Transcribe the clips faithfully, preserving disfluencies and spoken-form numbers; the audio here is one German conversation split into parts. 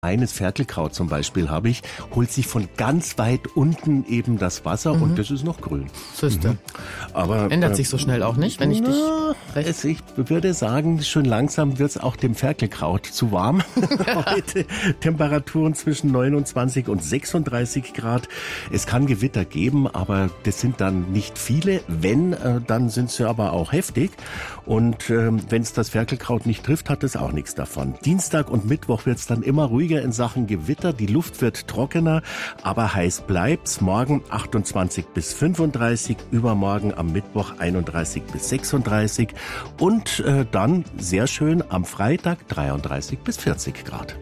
Eines Ferkelkraut zum Beispiel habe ich, holt sich von ganz weit unten eben das Wasser mhm. und das ist noch grün. Siehste. Mhm. Aber ändert äh, sich so schnell auch nicht, wenn ich na, dich recht... es, ich würde sagen, schon langsam wird es auch dem Ferkelkraut zu warm. Heute Temperaturen zwischen neunundzwanzig und sechsunddreißig Grad. Es kann Gewitter geben, aber das sind dann nicht viele. Wenn, äh, dann sind sie aber auch heftig. Und äh, wenn es das Ferkelkraut nicht trifft, hat es auch nichts davon. Dienstag und Mittwoch wird es dann immer ruhiger in Sachen Gewitter. Die Luft wird trockener, aber heiß bleibt's. Morgen achtundzwanzig bis fünfunddreißig, übermorgen am Mittwoch einunddreißig bis sechsunddreißig und äh, dann sehr schön am Freitag dreiunddreißig bis vierzig Grad.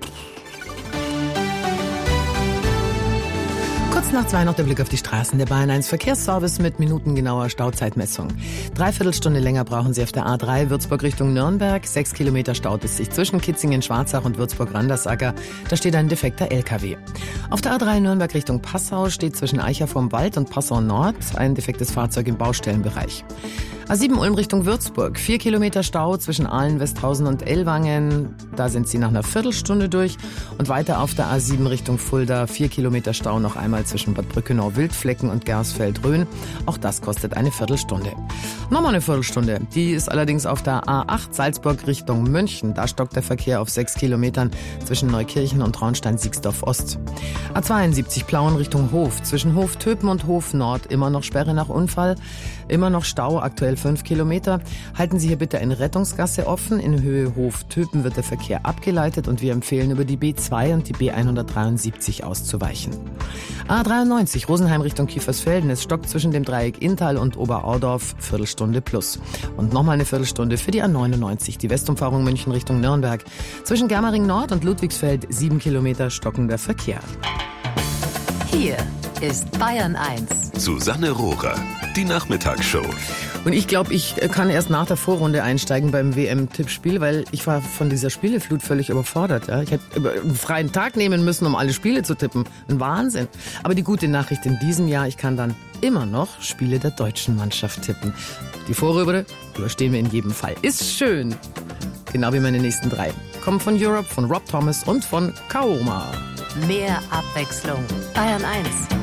Kurz nach zwei noch der Blick auf die Straßen der Bayern eins Verkehrsservice mit minutengenauer Stauzeitmessung. Dreiviertelstunde länger brauchen Sie auf der A drei Würzburg Richtung Nürnberg. Sechs Kilometer staut es sich zwischen Kitzingen, Schwarzach und Würzburg-Randersacker. Da steht ein defekter L K W. Auf der A drei Nürnberg Richtung Passau steht zwischen Eicher vom Wald und Passau Nord ein defektes Fahrzeug im Baustellenbereich. A sieben Ulm Richtung Würzburg. Vier Kilometer Stau zwischen Aalen, Westhausen und Ellwangen. Da sind Sie nach einer Viertelstunde durch. Und weiter auf der A sieben Richtung Fulda. Vier Kilometer Stau noch einmal zwischen Bad Brückenau, Wildflecken und Gersfeld-Rhön. Auch das kostet eine Viertelstunde. Nochmal eine Viertelstunde. Die ist allerdings auf der A acht Salzburg Richtung München. Da stockt der Verkehr auf sechs Kilometern zwischen Neukirchen und Traunstein-Siegsdorf Ost. A zweiundsiebzig Plauen Richtung Hof. Zwischen Hof Töpen und Hof Nord immer noch Sperre nach Unfall. Immer noch Stau, aktuell fünf Kilometer. Halten Sie hier bitte eine Rettungsgasse offen. In Höhe Hof Töpen wird der Verkehr abgeleitet und wir empfehlen, über die B zwei und die B hundertdreiundsiebzig auszuweichen. A dreiundneunzig Rosenheim Richtung Kiefersfelden. Es stockt zwischen dem Dreieck Inntal und Oberaudorf. Viertelstunde plus. Und nochmal eine Viertelstunde für die A neunundneunzig. Die Westumfahrung München Richtung Nürnberg. Zwischen Germering Nord und Ludwigsfeld sieben Kilometer stockender Verkehr. Hier ist Bayern eins. Susanne Rohrer, die Nachmittagsshow. Und ich glaube, ich kann erst nach der Vorrunde einsteigen beim W M-Tippspiel, weil ich war von dieser Spieleflut völlig überfordert. Ja. Ich hätte einen freien Tag nehmen müssen, um alle Spiele zu tippen. Ein Wahnsinn. Aber die gute Nachricht in diesem Jahr, ich kann dann immer noch Spiele der deutschen Mannschaft tippen. Die Vorrunde überstehen wir in jedem Fall. Ist schön. Genau wie meine nächsten drei. Kommen von Europe, von Rob Thomas und von Kaoma. Mehr Abwechslung. Bayern eins.